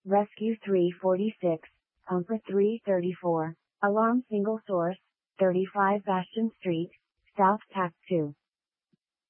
Rescue 346, Pumper 334, Alarm Single Source, 35 Bastion Street, South Tact 2.